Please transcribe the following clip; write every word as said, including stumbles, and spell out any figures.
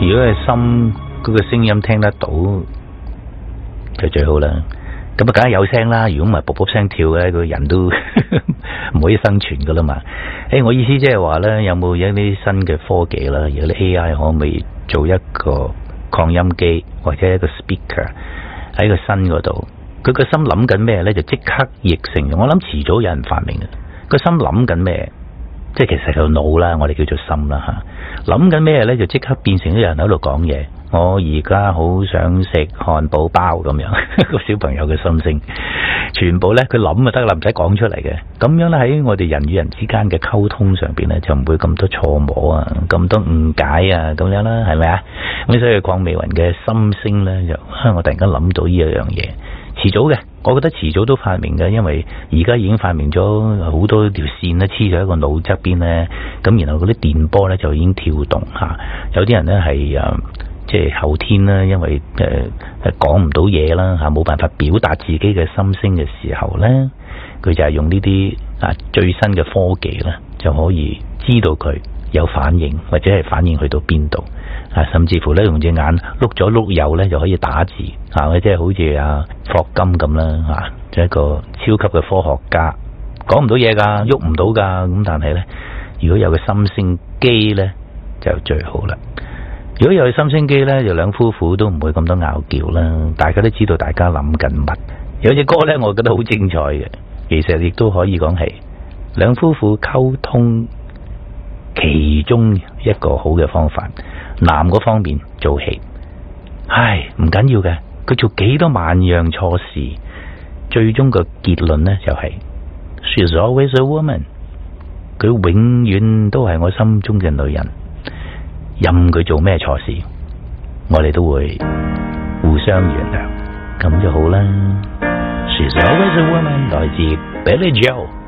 如果係心嗰個聲音聽得到就最好啦。咁啊，梗係有聲啦。如果唔係卜卜聲跳嘅，個人都唔可以生存噶啦嘛。誒、欸，我意思即係話咧，有冇一啲新嘅科技啦？有啲 A I 可唔可以做一個擴音機或者一個 speaker 喺個身嗰度？佢個心諗緊咩咧？就即刻譯成。我諗遲早有人發明嘅。個心諗緊咩？即係其實個腦啦，我哋叫做心啦吓。諗緊咩咧？就即刻變成啲人喺度講嘢。我而家好想食漢堡包咁樣，個小朋友嘅心聲，全部咧佢諗就得啦，唔使講出嚟嘅。咁樣咧喺我哋人與人之間嘅溝通上邊咧，就唔會咁多錯摸啊，咁多誤解啊，咁樣啦，係咪啊？咁所以鄺美雲嘅心聲咧，就我突然間諗到呢一樣嘢，遲早嘅，我覺得遲早都發明嘅，因為而家已經發明咗好多條線咧，黐咗喺個腦側邊咧，咁然後嗰啲電波咧就已經跳動吓，有啲人咧係誒。即係後天啦，因為誒誒講唔到嘢啦吓，冇辦法表達自己嘅心聲嘅時候咧，佢就係用呢啲啊最新嘅科技啦，就可以知道佢有反應，或者係反應去到邊度啊，甚至乎咧用隻眼碌咗碌右咧就可以打字啊，即係好似阿霍金咁啦吓，就係一個超級嘅科學家，講唔到嘢噶，喐唔到噶，咁但係咧，如果有個心聲機咧就最好啦。如果有心聲機呢，就兩夫婦都唔會咁多拗撬啦。大家都知道大家諗緊乜。有隻歌呢，我覺得好精彩嘅，其實亦都可以講係兩夫婦溝通其中一個好嘅方法。男嗰方面做戲，唉，唔緊要嘅，佢做幾多萬樣錯事，最終個結論呢就係、是、She's always a woman。佢永遠都係我心中嘅女人。任佢做咩錯事，我哋都會互相原諒，咁就好啦。She's always a woman，來自 Billy Joel。